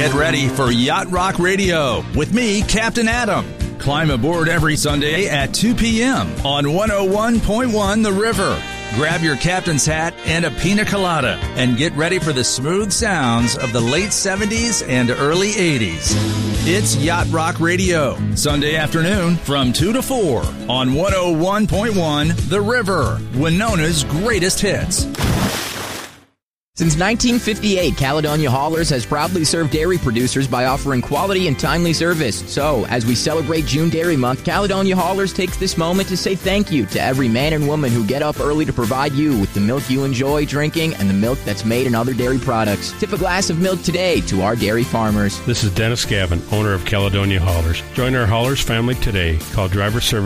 Get ready for Yacht Rock Radio with me, Captain Adam. Climb aboard every Sunday at 2 p.m. on 101.1 The River. Grab your captain's hat and a pina colada and get ready for the smooth sounds of the late 70s and early 80s. It's Yacht Rock Radio, Sunday afternoon from 2 to 4 on 101.1 The River, Winona's greatest hits. Since 1958, Caledonia Haulers has proudly served dairy producers by offering quality and timely service. So, as we celebrate June Dairy Month, Caledonia Haulers takes this moment to say thank you to every man and woman who get up early to provide you with the milk you enjoy drinking and the milk that's made in other dairy products. Tip a glass of milk today to our dairy farmers. This is Dennis Gavin, owner of Caledonia Haulers. Join our Haulers family today. Call Driver Service